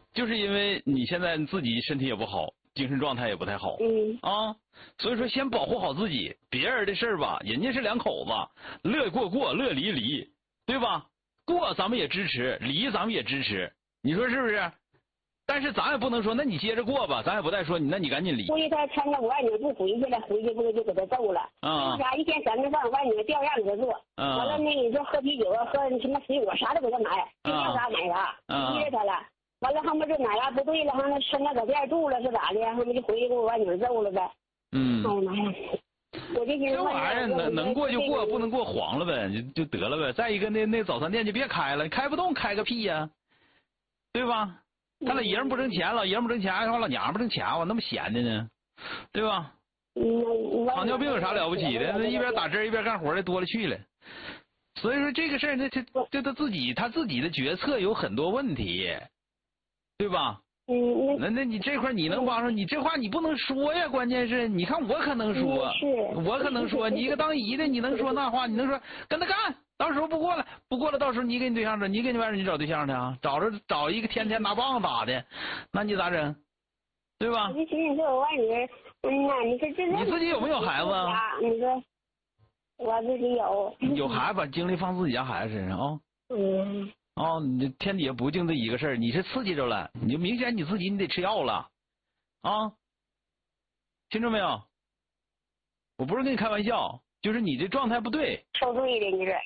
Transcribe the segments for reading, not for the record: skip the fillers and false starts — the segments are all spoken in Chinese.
就是因为你现在自己身体也不好，精神状态也不太好，所以说先保护好自己。别人的事儿吧，人家是两口子，乐过过，乐离离，对吧？过咱们也支持，离咱们也支持，你说是不是？但是咱也不能说，那你接着过吧，咱也不带说你，那你赶紧离。 估计他趁着我外女不回去了，回去不就给他揍了？为啥一天3顿饭，外女调样给他做？完了那你说喝啤酒啊，喝什么水果啥都给他买，要啥买啥，逼着他了。完了后面这哪嘎不对了，哈，那上那搁店住了是咋的？后面就回去给我外女揍了呗。哎呀妈呀！我就寻思这玩意儿能过就过，不能过黄了呗，就得了呗。再一个，那早餐店就别开了，开不动开个屁呀，对吧？他老爷们不挣钱，老爷们不挣钱，还老娘们不挣钱，我那么闲的呢，对吧？糖尿病有啥了不起的？那一边打针一边干活的多了去了。所以说这个事儿，那他自己的决策有很多问题，对吧？那你这块你能帮上？你这话你不能说呀，关键是你看我可能说，我可能说，你一个当姨的你能说那话？你能说跟他干？到时候不过了，到时候你给你对象找，你给你外甥找对象去啊？找一个天天拿棒子打的，那你咋整？对吧？ 我就寻思这我外女，你说这你自己有没有孩子啊？ 你说我自己有。 有孩子把精力放自己家孩子身上啊。你天底下不净这一个事儿，你是刺激着了，你就明显你自己你得吃药了啊！听着没有？我不是跟你开玩笑，就是你这状态不对。 受罪的你这。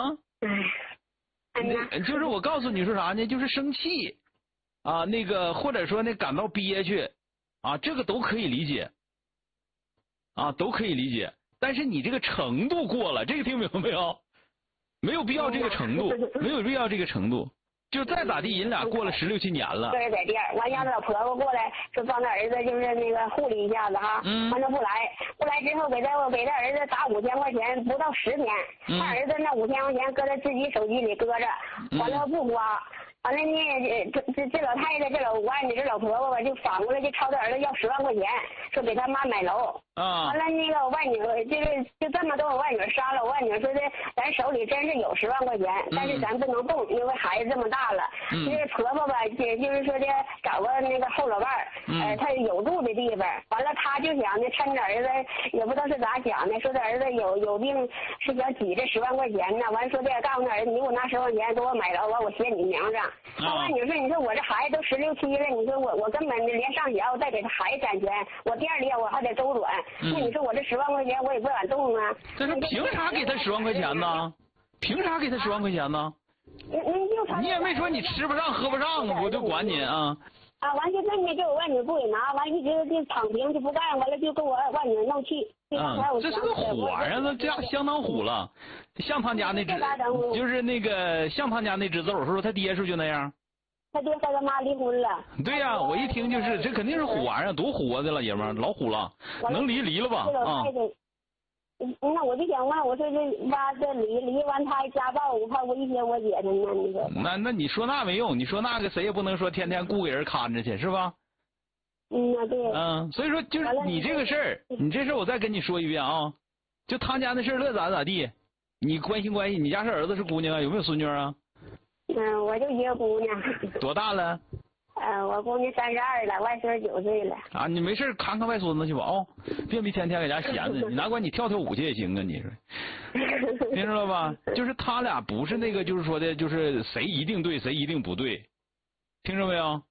就是我告诉你说啥呢？就是生气啊，那个或者说那感到憋屈啊，这个都可以理解啊，都可以理解。但是你这个程度过了，这个听明白没有？没有必要这个程度，没有必要这个程度。就再咋地，人俩过了16、17年了。 对，在店儿，完让老婆婆过来，说帮他儿子就是那个护理一下子哈。完他不来之后给他儿子打5000块钱，不到10天，他儿子那5000块钱搁他自己手机里搁着，完了不花。完了呢，这老太太，这老外女，这老婆婆吧，就反过来就朝他儿子要10万块钱，说给他妈买楼。完了那个我外女就这么多，我外女杀了。我外女说的，咱手里真是有10万块钱，但是咱不能动，因为孩子这么大了。这婆婆吧，也就是说的找个那个后老伴儿，他有住的地方。完了他就想呢，趁着儿子也不知道是咋想的，说他儿子有病，是想挤这10万块钱呢。完说的告诉他儿子，你给我拿10万块钱给我买楼，完我写你名上。我外女说，你说我这孩子都16、17了，你说我根本连上学我再给他孩子攒钱，我店里我还得周转。那你说我这10万块钱我也不敢动啊。 这是凭啥给他10万块钱呢？凭啥给他10万块钱呢？你也没说你吃不上喝不上，我就管你啊。 完就这么给我外女不给拿，完一直就躺平就不干，完了就跟我外女闹气。 这是个虎啊！那这样相当虎了。像他家那只，就是那个像他家那只走说他爹是就那样。 他爹和他妈离婚了。 对呀，我一听就是这肯定是虎玩意儿，多虎啊！这老爷们儿老虎了，能离了吧？ 那我就想问，我说这离完他还家暴，我怕威胁我姐呢，你说？ 那你说那没用，你说那个谁也不能说天天雇给人看着去，是吧？ 对。 所以说就是你这个事儿，你这事儿我再跟你说一遍啊，就他家那事儿乐咋地，你关心，你家是儿子是姑娘啊？有没有孙女啊？ 我就一个姑娘。 多大了？ 我姑娘32了，外孙9岁了。 你没事看看外孙子去吧别天天搁家闲着，你哪管你跳舞去也行啊，你说，听着了吧？就是他俩不是那个，就是说的，就是谁一定对，谁一定不对，听着没有？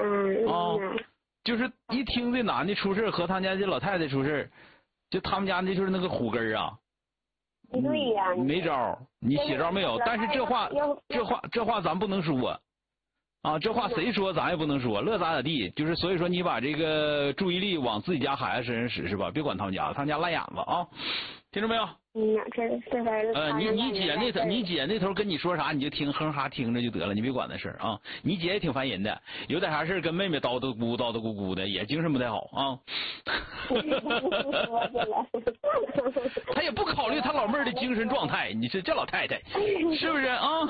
就是一听这男的出事和他家这老太太出事，就他们家那就是那个虎根啊。 对呀。 没招，你写招没有？但是这话咱不能说。这话谁说咱也不能说，乐咋地，就是所以说你把这个注意力往自己家孩子身上使是吧？别管他们家烂眼子啊，听着没有？你姐那头跟你说啥你就听哼哈听着就得了，你别管那事儿啊。你姐也挺烦人的，有点啥事跟妹妹叨叨咕咕的，也精神不太好啊。他也不考虑他老妹儿的精神状态，你说这老太太是不是啊？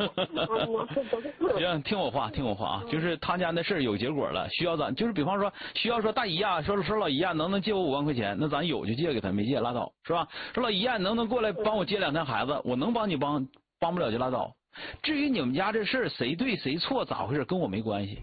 行，听我话啊，就是他家那事儿有结果了，需要咱就是比方说需要说大姨啊，说老姨啊，能借我5万块钱，那咱有就借给他，没借拉倒，是吧？说老姨啊，能过来帮我接2天孩子，我能帮你帮不了就拉倒。至于你们家这事儿谁对谁错咋回事，跟我没关系。